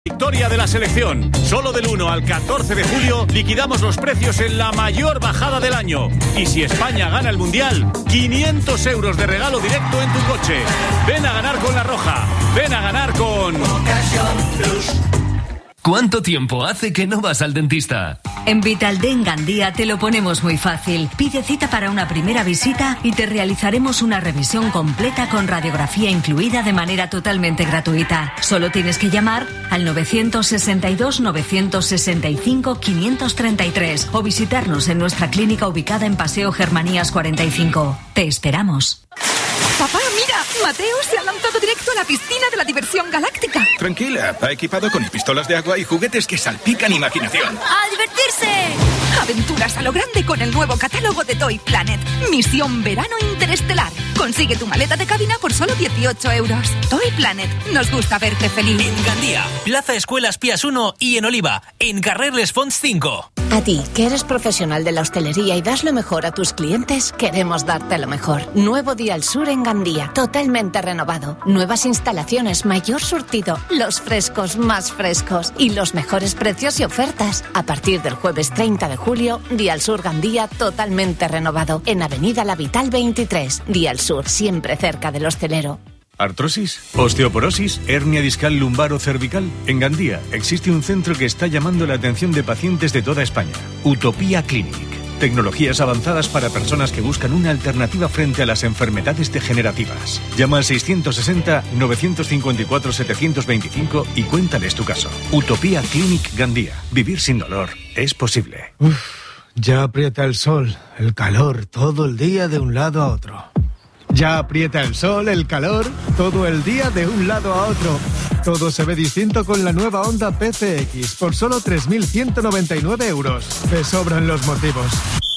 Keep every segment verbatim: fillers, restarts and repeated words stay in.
Victoria de la selección. Solo del uno al catorce de julio liquidamos los precios en la mayor bajada del año. Y si España gana el Mundial, quinientos euros de regalo directo en tu coche. Ven a ganar con La Roja. Ven a ganar con Ocasión Plus. ¿Cuánto tiempo hace que no vas al dentista? En Vitaldent Gandía te lo ponemos muy fácil. Pide cita para una primera visita y te realizaremos una revisión completa con radiografía incluida de manera totalmente gratuita. Solo tienes que llamar al nueve seis dos, nueve seis cinco, cinco tres tres o visitarnos en nuestra clínica ubicada en Paseo Germanías cuarenta y cinco. Te esperamos. Papá, mira, Mateo se ha lanzado directo a la piscina de la diversión galáctica. Tranquila, ha equipado con pistolas de agua y juguetes que salpican imaginación. ¡A divertirse! Aventuras a lo grande con el nuevo catálogo de Toy Planet. Misión Verano Interestelar. Consigue tu maleta de cabina por solo dieciocho euros. Toy Planet, nos gusta verte feliz. En Gandía, Plaza Escuelas Pías uno y en Oliva, en Carrer Les Fonts cinco. A ti, que eres profesional de la hostelería y das lo mejor a tus clientes, queremos darte lo mejor. Nuevo Día al Sur en Gandía, totalmente renovado. Nuevas instalaciones, mayor surtido, los frescos más frescos y los mejores precios y ofertas. A partir del jueves treinta de julio, Día al Sur Gandía, totalmente renovado. En Avenida La Vital veintitrés. Día al Sur, siempre cerca del hostelero. ¿Artrosis? ¿Osteoporosis? ¿Hernia discal lumbar o cervical? En Gandía existe un centro que está llamando la atención de pacientes de toda España. Utopía Clinic. Tecnologías avanzadas para personas que buscan una alternativa frente a las enfermedades degenerativas. Llama al seiscientos sesenta, novecientos cincuenta y cuatro, setecientos veinticinco y cuéntales tu caso. Utopía Clinic Gandía. Vivir sin dolor es posible. Uf, ya aprieta el sol, el calor, todo el día de un lado a otro. Ya aprieta el sol, el calor, todo el día de un lado a otro. Todo se ve distinto con la nueva Honda P C X por solo tres mil ciento noventa y nueve euros. Te sobran los motivos.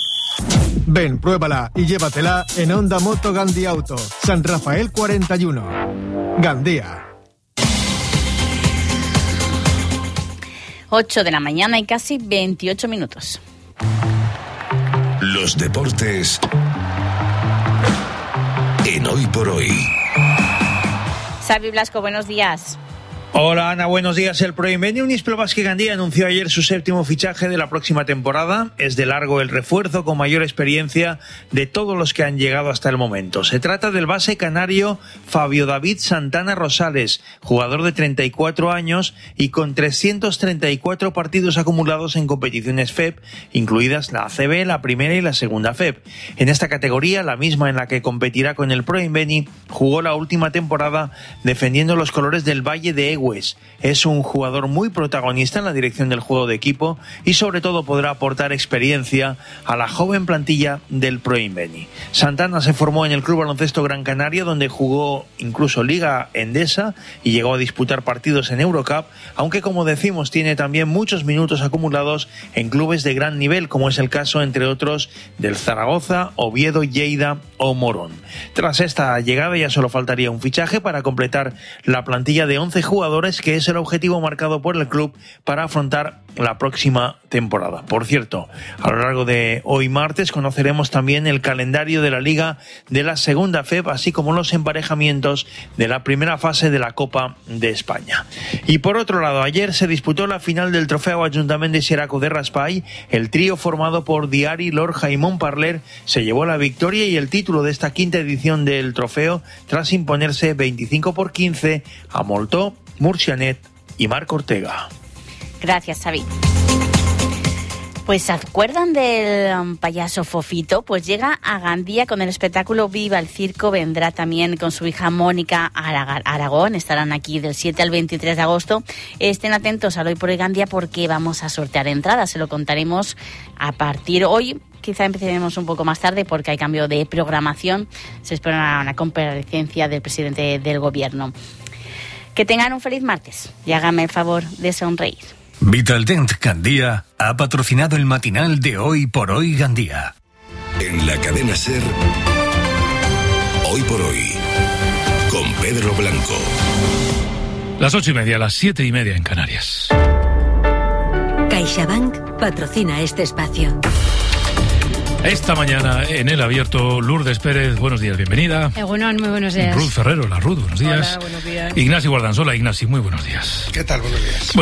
Ven, pruébala y llévatela en Honda Moto Gandía Auto, San Rafael cuarenta y uno. Gandía. ocho de la mañana y casi veintiocho minutos. Los deportes en Hoy por Hoy. Xavi Blasco, buenos días. Hola Ana, buenos días. El Proinveni Unispel Basket Gandía anunció ayer su séptimo fichaje de la próxima temporada. Es de largo el refuerzo con mayor experiencia de todos los que han llegado hasta el momento. Se trata del base canario Fabio David Santana Rosales, jugador de treinta y cuatro años y con trescientos treinta y cuatro partidos acumulados en competiciones F E P, incluidas la A C B, la primera y la segunda F E P. En esta categoría, la misma en la que competirá con el Proinveni, jugó la última temporada defendiendo los colores del Valle de Egues. Es un jugador muy protagonista en la dirección del juego de equipo y sobre todo podrá aportar experiencia a la joven plantilla del Proinveni. Santana se formó en el Club Baloncesto Gran Canaria, donde jugó incluso Liga Endesa y llegó a disputar partidos en Eurocup, aunque como decimos tiene también muchos minutos acumulados en clubes de gran nivel, como es el caso entre otros del Zaragoza, Oviedo, Lleida o Morón. Tras esta llegada ya solo faltaría un fichaje para completar la plantilla de once jugadores, que es el objetivo marcado por el club para afrontar la próxima temporada. Por cierto, a lo largo de hoy martes conoceremos también el calendario de la Liga de la segunda F E P, así como los emparejamientos de la primera fase de la Copa de España. Y por otro lado, ayer se disputó la final del Trofeo Ajuntament de Xeraco de Raspai. El trío formado por Diari, Lorja y Montparler se llevó la victoria y el título de esta quinta edición del trofeo tras imponerse veinticinco por quince a Moltó, Murcianet y Marco Ortega. Gracias, Xavi. Pues ¿se acuerdan del um, payaso Fofito? Pues llega a Gandía con el espectáculo Viva el Circo. Vendrá también con su hija Mónica Arag- Aragón. Estarán aquí del siete al veintitrés de agosto. Estén atentos al Hoy por Hoy Gandía porque vamos a sortear entradas. Se lo contaremos a partir hoy. Quizá empezaremos un poco más tarde porque hay cambio de programación. Se espera una, una comparecencia del presidente del gobierno. Que tengan un feliz martes y háganme el favor de sonreír. Vitaldent Gandía ha patrocinado el matinal de Hoy por Hoy Gandía. En la cadena SER, Hoy por Hoy, con Pedro Blanco. Las ocho y media, las siete y media en Canarias. CaixaBank patrocina este espacio. Esta mañana en El Abierto, Lourdes Pérez, buenos días, bienvenida. Egunon, muy buenos días. Ruth Ferrero, la Ruth, buenos días. Hola, buenos días. Ignacio Guardanzola, Ignasi, muy buenos días. ¿Qué tal? Buenos días. Bueno,